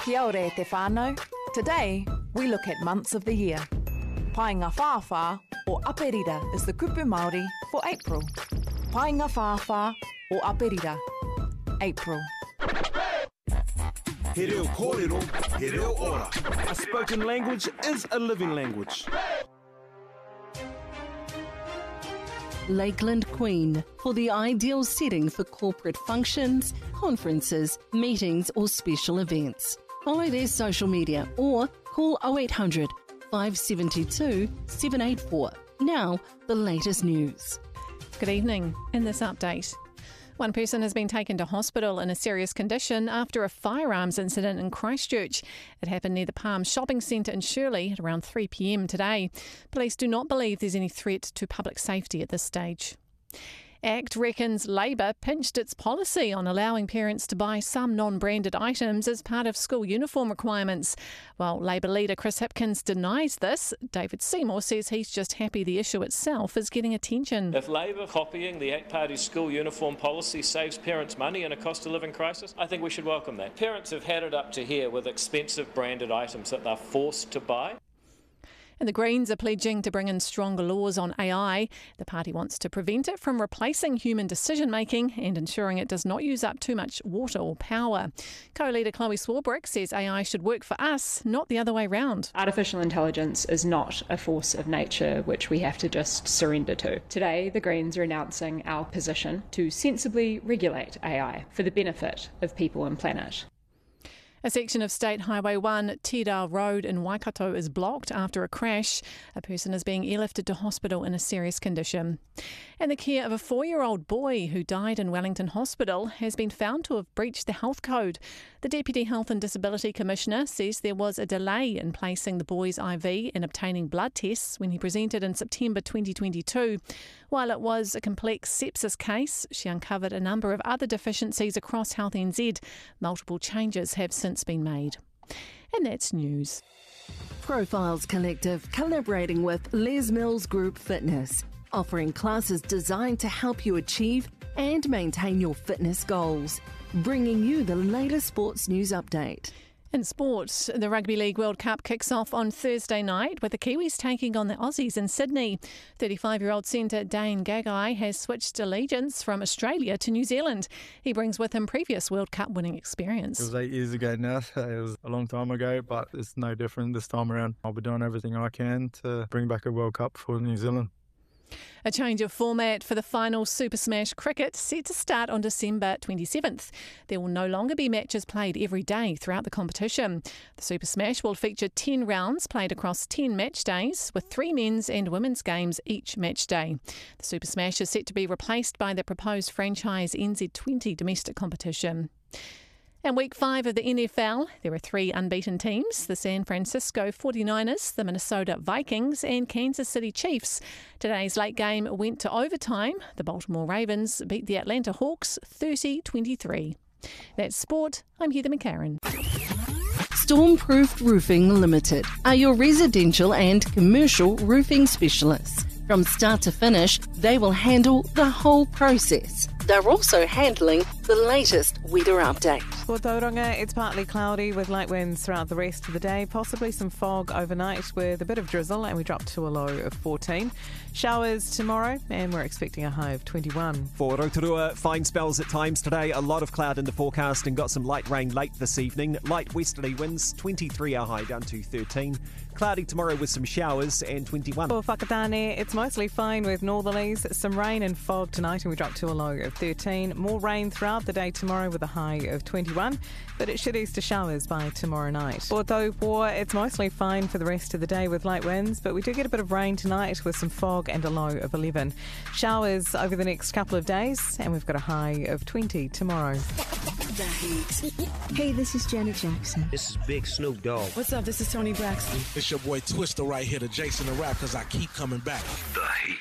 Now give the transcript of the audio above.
Kia ora te whānau. Today, we look at months of the year. Painga Whawha, or Aperira, is the kupu Māori for April. Painga Whawha, or Aperira, April. He reo kōrero, he reo ora. A spoken language is a living language. Lakeland Queen, for the ideal setting for corporate functions, conferences, meetings or special events. Follow their social media or call 0800 572 784. Now, the latest news. Good evening. In this update, one person has been taken to hospital in a serious condition after a firearms incident in Christchurch. It happened near the Palm Shopping Centre in Shirley at around 3 p.m. today. Police do not believe there's any threat to public safety at this stage. ACT reckons Labor pinched its policy on allowing parents to buy some non-branded items as part of school uniform requirements. While Labor leader Chris Hipkins denies this, David Seymour says he's just happy the issue itself is getting attention. If Labor copying the ACT Party's school uniform policy saves parents money in a cost of living crisis, I think we should welcome that. Parents have had it up to here with expensive branded items that they're forced to buy. And the Greens are pledging to bring in stronger laws on AI. The party wants to prevent it from replacing human decision-making and ensuring it does not use up too much water or power. Co-leader Chloe Swarbrick says AI should work for us, not the other way round. Artificial intelligence is not a force of nature which we have to just surrender to. Today, the Greens are announcing our position to sensibly regulate AI for the benefit of people and planet. A section of State Highway 1, Tidal Road in Waikato is blocked after a crash. A person is being airlifted to hospital in a serious condition. And the care of a 4-year-old boy who died in Wellington Hospital has been found to have breached the health code. The Deputy Health and Disability Commissioner says there was a delay in placing the boy's IV and obtaining blood tests when he presented in September 2022. While it was a complex sepsis case, she uncovered a number of other deficiencies across Health NZ. Multiple changes have since been made. And that's news. Profiles Collective collaborating with Les Mills Group Fitness, offering classes designed to help you achieve and maintain your fitness goals. Bringing you the latest sports news update. In sport, the Rugby League World Cup kicks off on Thursday night with the Kiwis taking on the Aussies in Sydney. 35-year-old centre Dane Gagai has switched allegiance from Australia to New Zealand. He brings with him previous World Cup winning experience. It was 8 years ago now. It was a long time ago, but it's no different this time around. I'll be doing everything I can to bring back a World Cup for New Zealand. A change of format for the final Super Smash cricket set to start on December 27th. There will no longer be matches played every day throughout the competition. The Super Smash will feature 10 rounds played across 10 match days, with 3 men's and women's games each match day. The Super Smash is set to be replaced by the proposed franchise NZ20 domestic competition. And week 5 of the NFL, there are 3 unbeaten teams, the San Francisco 49ers, the Minnesota Vikings and Kansas City Chiefs. Today's late game went to overtime. The Baltimore Ravens beat the Atlanta Hawks 30-23. That's sport. I'm Heather McCarran. Stormproof Roofing Limited are your residential and commercial roofing specialists. From start to finish, they will handle the whole process. They're also handling the latest weather update. For Tauranga, it's partly cloudy with light winds throughout the rest of the day, possibly some fog overnight with a bit of drizzle, and we drop to a low of 14. Showers tomorrow, and we're expecting a high of 21. For Rotorua, fine spells at times today, a lot of cloud in the forecast and got some light rain late this evening. Light westerly winds, 23 our high down to 13. Cloudy tomorrow with some showers and 21. For Whakatane, it's mostly fine with northerlies, some rain and fog tonight, and we drop to a low of 13. More rain throughout the day tomorrow with a high of 21, but it should ease to showers by tomorrow night. For Taupo, it's mostly fine for the rest of the day with light winds, but we do get a bit of rain tonight with some fog and a low of 11. Showers over the next couple of days, and we've got a high of 20 tomorrow. The Heat. Hey, this is Janet Jackson. This is Big Snoop Dogg. What's up? This is Tony Braxton. It's your boy Twister right here, the Jason the Rap, because I keep coming back. The Heat.